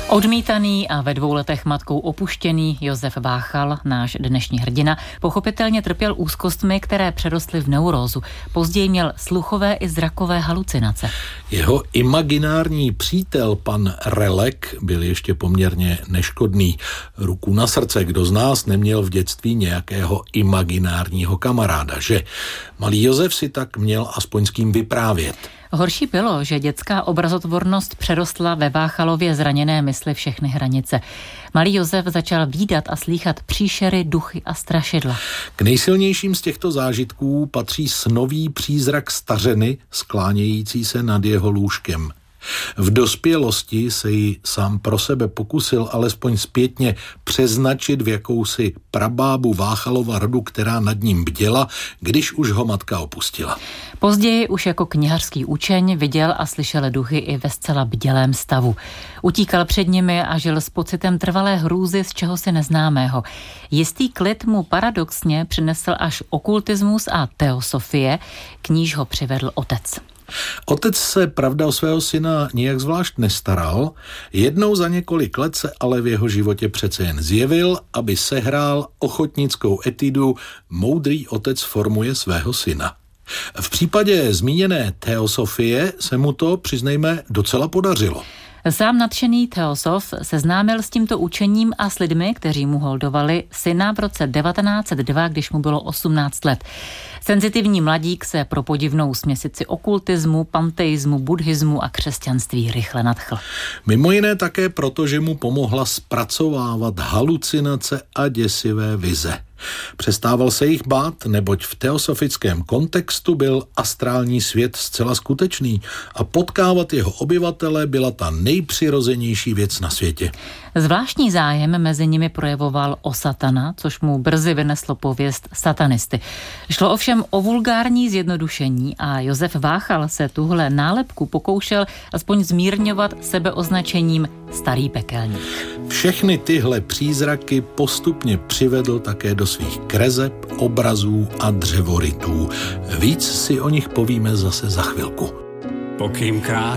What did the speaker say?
Odmítaný a ve 2 letech matkou opuštěný Josef Váchal, náš dnešní hrdina, pochopitelně trpěl úzkostmi, které přerostly v neurózu. Později měl sluchové i zrakové halucinace. Jeho imaginární přítel, pan Relek, byl ještě poměrně neškodný. Ruku na srdce, kdo z nás neměl v dětství nějakého imaginárního kamaráda, že? Malý Josef si tak měl aspoň s kým vyprávět. Horší bylo, že dětská obrazotvornost přerostla ve Váchalově zraněné mysli všechny hranice. Malý Josef začal vídat a slýchat příšery, duchy a strašidla. K nejsilnějším z těchto zážitků patří snový přízrak stařeny, sklánějící se nad jeho lůžkem. V dospělosti se ji sám pro sebe pokusil alespoň zpětně přeznačit v jakousi prabábu Váchalova rodu, která nad ním bděla, když už ho matka opustila. Později už jako knihařský učeň viděl a slyšel duchy i ve zcela bdělém stavu. Utíkal před nimi a žil s pocitem trvalé hrůzy z čehosi neznámého. Jistý klid mu paradoxně přinesl až okultismus a teosofie, k níž ho přivedl otec. Otec se, pravda, o svého syna nijak zvlášť nestaral, jednou za několik let se ale v jeho životě přece jen zjevil, aby sehrál ochotnickou etudu Moudrý otec formuje svého syna. V případě zmíněné teosofie se mu to, přiznejme, docela podařilo. Sám nadšený teosof seznámil s tímto učením a s lidmi, kteří mu holdovali, syna v roce 1902, když mu bylo 18 let. Senzitivní mladík se pro podivnou směsici okultismu, panteismu, buddhismu a křesťanství rychle nadchl. Mimo jiné také proto, že mu pomohla zpracovávat halucinace a děsivé vize. Přestával se jich bát, neboť v teosofickém kontextu byl astrální svět zcela skutečný a potkávat jeho obyvatele byla ta nejpřirozenější věc na světě. Zvláštní zájem mezi nimi projevoval o satana, což mu brzy vyneslo pověst satanisty. Šlo ovšem o vulgární zjednodušení a Josef Váchal se tuhle nálepku pokoušel aspoň zmírňovat sebeoznačením starý pekelník. Všechny tyhle přízraky postupně přivedl také do svých kreseb, obrazů a dřevorytů. Víc si o nich povíme zase za chvilku. Pokým krás